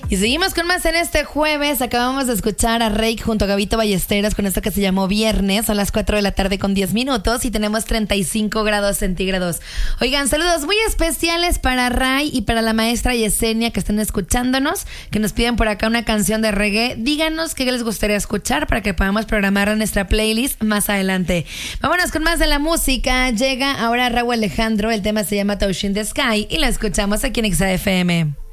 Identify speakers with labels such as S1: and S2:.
S1: Y seguimos con más en este jueves. Acabamos de escuchar a Reik junto a Gabito Ballesteros con esto que se llamó Viernes. Son las 4 de la tarde con 10 minutos y tenemos 35 grados centígrados. Oigan, saludos muy especiales para Ray y para la maestra Yesenia que están escuchándonos, que nos piden por acá una canción de reggae. Díganos qué les gustaría escuchar para que podamos programar en nuestra playlist más adelante. Vámonos con más de la música. Llega ahora Raúl Alejandro. El tema se llama Touching the Sky y la escuchamos aquí en XAFM.